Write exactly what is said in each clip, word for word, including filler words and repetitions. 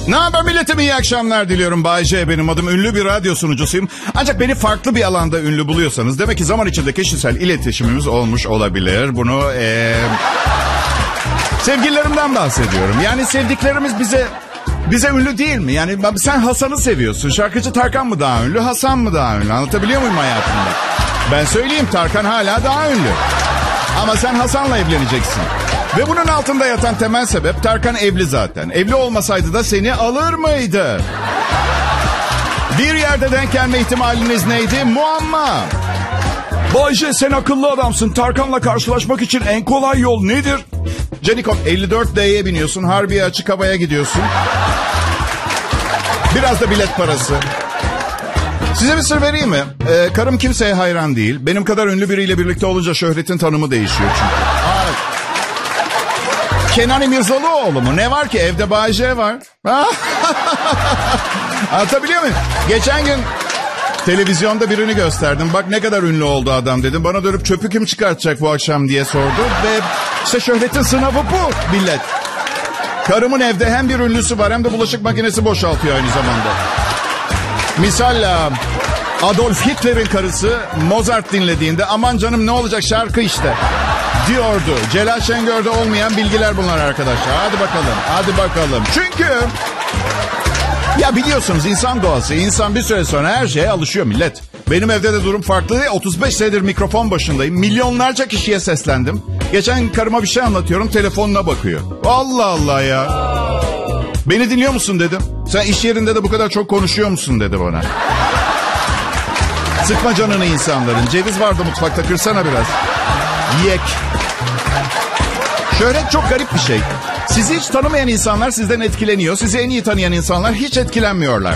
Ne haber milletim, iyi akşamlar diliyorum. Bay J benim adım, ünlü bir radyo sunucusuyum. Ancak beni farklı bir alanda ünlü buluyorsanız demek ki zaman içinde kişisel iletişimimiz olmuş olabilir. Bunu ee, sevgililerimden bahsediyorum. Yani sevdiklerimiz bize bize ünlü değil mi? Yani sen Hasan'ı seviyorsun. Şarkıcı Tarkan mı daha ünlü, Hasan mı daha ünlü? Anlatabiliyor muyum hayatımda? Ben söyleyeyim, Tarkan hala daha ünlü. Ama sen Hasan'la evleneceksin. Ve bunun altında yatan temel sebep, Tarkan evli zaten. Evli olmasaydı da seni alır mıydı? Bir yerde denk gelme ihtimaliniz neydi? Muamma. Bayce, sen akıllı adamsın. Tarkan'la karşılaşmak için en kolay yol nedir? Canikom, elli dört D'ye biniyorsun. Harbiye açık havaya gidiyorsun. Biraz da bilet parası. Size bir sır vereyim mi? Ee, karım kimseye hayran değil. Benim kadar ünlü biriyle birlikte olunca şöhretin tanımı değişiyor çünkü. Aa, Kenan İmirzalıoğlu mu? Ne var ki? Evde Bay J var. Anlatabiliyor muyum? Geçen gün televizyonda birini gösterdim. Bak ne kadar ünlü oldu adam dedim. Bana dönüp çöpü kim çıkartacak bu akşam diye sordu. Ve işte şöhretin sınavı bu millet. Karımın evde hem bir ünlüsü var hem de bulaşık makinesi boşaltıyor aynı zamanda. Misal Adolf Hitler'in karısı Mozart dinlediğinde aman canım ne olacak şarkı işte diyordu. Celal Şengör'de olmayan bilgiler bunlar arkadaşlar. Hadi bakalım, hadi bakalım. Çünkü ya biliyorsunuz insan doğası. İnsan bir süre sonra her şeye alışıyor millet. Benim evde de durum farklı. otuz beş senedir mikrofon başındayım. Milyonlarca kişiye seslendim. Geçen karıma bir şey anlatıyorum, telefonuna bakıyor. Allah Allah ya. Beni dinliyor musun dedim. Sen iş yerinde de bu kadar çok konuşuyor musun dedi bana. Sıkma canını insanların. Ceviz vardı mutfakta, kırsana biraz. Yek. Şöhret çok garip bir şey. Sizi hiç tanımayan insanlar sizden etkileniyor. Sizi en iyi tanıyan insanlar hiç etkilenmiyorlar.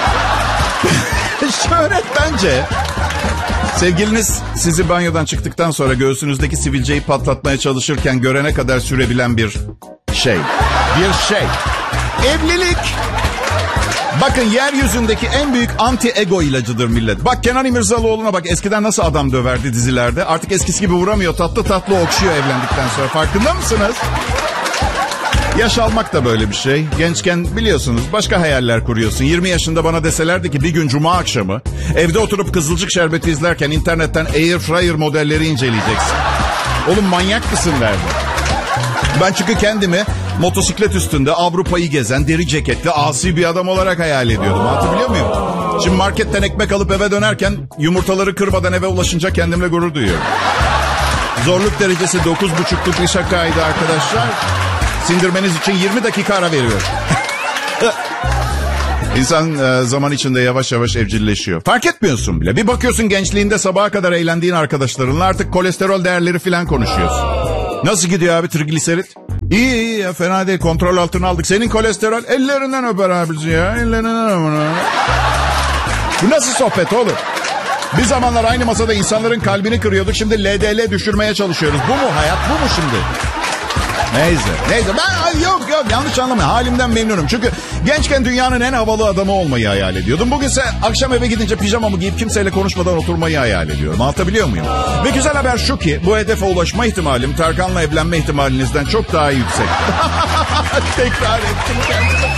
Şöhret bence sevgiliniz sizi banyodan çıktıktan sonra göğsünüzdeki sivilceyi patlatmaya çalışırken görene kadar sürebilen bir şey. Bir şey. Evlilik. Bakın yeryüzündeki en büyük anti-ego ilacıdır millet. Bak Kenan İmirzalıoğlu'na bak, eskiden nasıl adam döverdi dizilerde. Artık eskisi gibi vuramıyor, tatlı tatlı okşuyor evlendikten sonra. Farkında mısınız? Yaş almak da böyle bir şey. Gençken biliyorsunuz başka hayaller kuruyorsun. yirmi yaşında bana deselerdi ki bir gün cuma akşamı evde oturup Kızılcık Şerbeti izlerken internetten air fryer modelleri inceleyeceksin. Oğlum manyak mısın derdi. Ben çünkü kendimi motosiklet üstünde Avrupa'yı gezen, deri ceketli, asi bir adam olarak hayal ediyordum. Anlatabiliyor muyum? Şimdi marketten ekmek alıp eve dönerken yumurtaları kırmadan eve ulaşınca kendimle gurur duyuyorum. Zorluk derecesi dokuz buçukluk bir şakaydı arkadaşlar. Sindirmeniz için yirmi dakika ara veriyorum. İnsan e, zaman içinde yavaş yavaş evcilleşiyor. Fark etmiyorsun bile. Bir bakıyorsun gençliğinde sabaha kadar eğlendiğin arkadaşlarınla artık kolesterol değerleri falan konuşuyorsun. Nasıl gidiyor abi trigliserit? İyi iyi ya, fena değil, kontrol altına aldık. Senin kolesterol ellerinden öper abisi ya. Ellerinden öper. Bu nasıl sohbet oğlum? Bir zamanlar aynı masada insanların kalbini kırıyorduk. Şimdi L D L düşürmeye çalışıyoruz. Bu mu hayat, bu mu şimdi? Neyse, neyse. Ben yok yok yanlış anlamayın. Halimden memnunum. Çünkü gençken dünyanın en havalı adamı olmayı hayal ediyordum. Bugünse akşam eve gidince pijamamı giyip kimseyle konuşmadan oturmayı hayal ediyorum. Anlatabiliyor muyum? Ve güzel haber şu ki bu hedefe ulaşma ihtimalim Tarkan'la evlenme ihtimalinizden çok daha yüksek. Tekrar ettim kendime.